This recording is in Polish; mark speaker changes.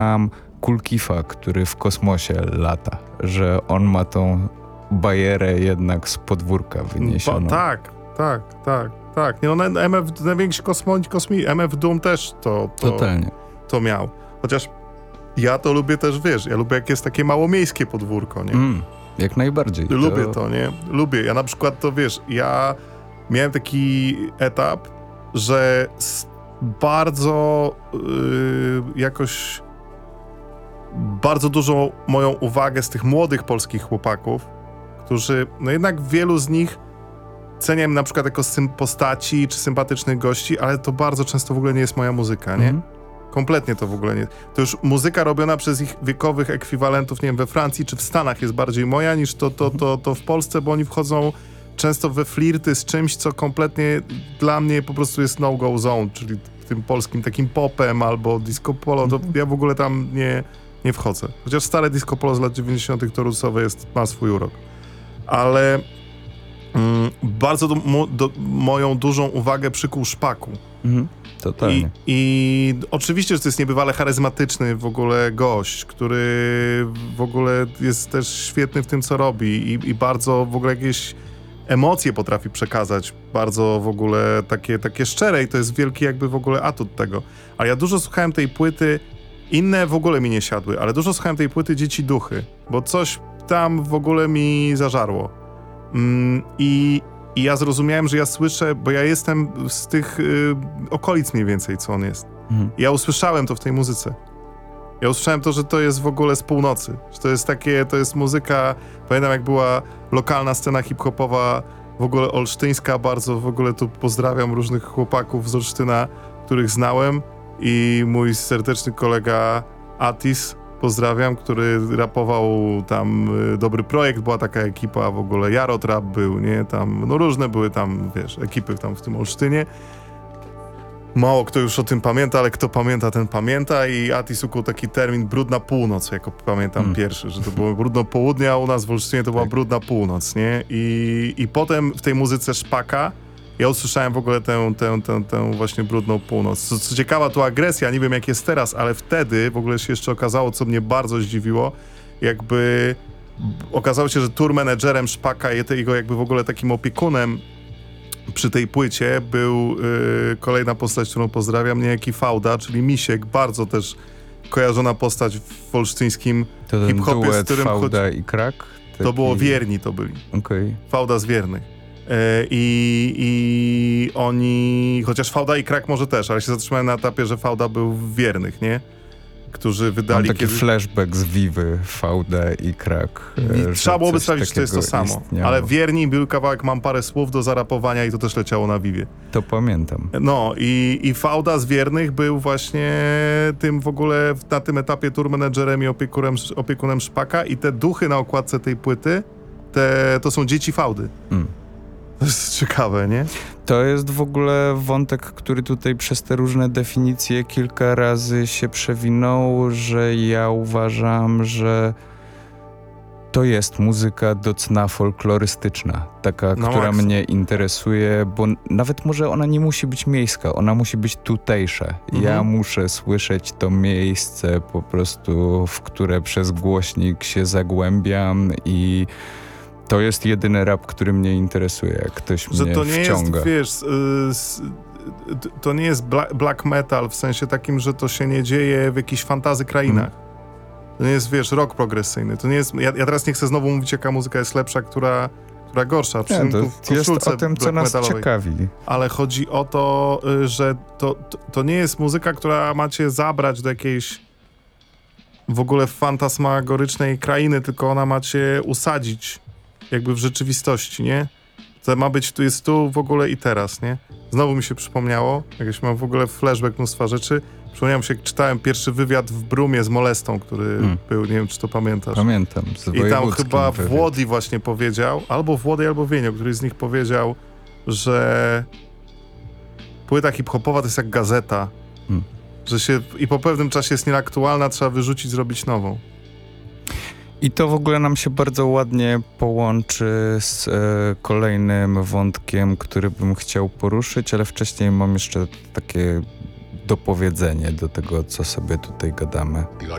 Speaker 1: Kulkifa, który w kosmosie lata, że on ma tą bajerę jednak z podwórka wyniesioną.
Speaker 2: Tak. Nie, no, MF, najwięksi MF Doom też
Speaker 1: Totalnie.
Speaker 2: to miał. Chociaż ja to lubię też, wiesz, ja lubię jak jest takie małomiejskie podwórko, nie?
Speaker 1: Jak najbardziej.
Speaker 2: Lubię to, nie? Lubię. Ja na przykład to, wiesz, ja miałem taki etap, że bardzo jakoś bardzo dużą moją uwagę z tych młodych polskich chłopaków, którzy, no jednak wielu z nich ceniam na przykład jako postaci czy sympatycznych gości, ale to bardzo często w ogóle nie jest moja muzyka, nie? Kompletnie to w ogóle nie. To już muzyka robiona przez ich wiekowych ekwiwalentów, nie wiem, we Francji czy w Stanach jest bardziej moja niż to w Polsce, bo oni wchodzą często we flirty z czymś, co kompletnie dla mnie po prostu jest no-go zone, czyli tym polskim takim popem albo disco polo, to ja w ogóle tam nie wchodzę. Chociaż stare disco polo z lat 90. to rusowe ma swój urok. Ale bardzo moją dużą uwagę przykuł Szpaku.
Speaker 1: Totalnie.
Speaker 2: I oczywiście, że to jest niebywale charyzmatyczny w ogóle gość, który w ogóle jest też świetny w tym, co robi i bardzo w ogóle jakieś emocje potrafi przekazać, bardzo w ogóle takie szczere i to jest wielki jakby w ogóle atut tego. A ja dużo słuchałem tej płyty, inne w ogóle mi nie siadły, ale dużo słuchałem tej płyty Dzieci Duchy, bo coś tam w ogóle mi zażarło. I ja zrozumiałem, że ja słyszę, bo ja jestem z tych okolic mniej więcej, co on jest. Ja usłyszałem to w tej muzyce. Ja usłyszałem to, że to jest w ogóle z północy. Że to jest muzyka, pamiętam jak była lokalna scena hip-hopowa, w ogóle olsztyńska, bardzo w ogóle tu pozdrawiam różnych chłopaków z Olsztyna, których znałem i mój serdeczny kolega Atis, pozdrawiam, który rapował tam Dobry Projekt, była taka ekipa w ogóle, Jarotrap był, nie, tam, no różne były tam, wiesz, ekipy tam w tym Olsztynie. Mało kto już o tym pamięta, ale kto pamięta, ten pamięta i Atis ukuł taki termin brudna północ, jako pamiętam pierwszy, że to było brudno południe, a u nas w Olsztynie to była brudna północ, nie? I potem w tej muzyce Szpaka ja usłyszałem w ogóle tę właśnie brudną północ. Co ciekawa, to agresja, nie wiem jak jest teraz, ale wtedy w ogóle się jeszcze okazało, co mnie bardzo zdziwiło, jakby okazało się, że tour managerem Szpaka, jego jakby w ogóle takim opiekunem przy tej płycie był kolejna postać, którą pozdrawiam, niejaki Fauda, czyli Misiek, bardzo też kojarzona postać w olsztyńskim hip-hopie, z którym
Speaker 1: Fauda i Krak?
Speaker 2: To było Wierni to byli. Fauda z Wiernych. I oni, chociaż Fauda i Krak może też, ale się zatrzymałem na etapie, że Fauda był w Wiernych, nie? Którzy wydali
Speaker 1: taki flashback z Vivy, Fauda i Krak.
Speaker 2: Trzeba byłoby sprawdzić, czy to jest to samo.
Speaker 1: Istniało.
Speaker 2: Ale Wierni był kawałek Mam parę słów do zarapowania i to też leciało na Vivie.
Speaker 1: To pamiętam.
Speaker 2: No i Fauda z Wiernych był właśnie tym w ogóle na tym etapie tour managerem i opiekunem Szpaka i te duchy na okładce tej płyty, to są dzieci Faudy. To jest ciekawe, nie?
Speaker 1: To jest w ogóle wątek, który tutaj przez te różne definicje kilka razy się przewinął, że ja uważam, że to jest muzyka do cna folklorystyczna, taka, która mnie interesuje, bo nawet może ona nie musi być miejska, ona musi być tutejsza. Ja muszę słyszeć to miejsce po prostu, w które przez głośnik się zagłębiam i to jest jedyny rap, który mnie interesuje, jak ktoś mnie wciąga. Że to nie
Speaker 2: jest, wiesz, to nie jest black metal w sensie takim, że to się nie dzieje w jakichś fantasy krainach. To nie jest, wiesz, rock progresyjny. To nie jest, ja teraz nie chcę znowu mówić, jaka muzyka jest lepsza, która gorsza.
Speaker 1: To jest o tym, co nas ciekawi.
Speaker 2: Ale chodzi o to, że to nie jest muzyka, która ma cię zabrać do jakiejś w ogóle fantasmagorycznej krainy, tylko ona ma cię usadzić jakby w rzeczywistości, nie? To ma być, tu jest tu w ogóle i teraz, nie? Znowu mi się przypomniało, jakieś mam w ogóle flashback mnóstwa rzeczy. Przypomniałem się, jak czytałem pierwszy wywiad w Brumie z Molestą, który był, nie wiem, czy to pamiętasz.
Speaker 1: Pamiętam.
Speaker 2: I tam chyba Włodi właśnie powiedział, albo Włody, albo Wienio, który z nich powiedział, że płyta hip-hopowa to jest jak gazeta, że się i po pewnym czasie jest nieaktualna, trzeba wyrzucić, zrobić nową.
Speaker 1: I to w ogóle nam się bardzo ładnie połączy z kolejnym wątkiem, który bym chciał poruszyć, ale wcześniej mam jeszcze takie dopowiedzenie do tego, co sobie tutaj gadamy.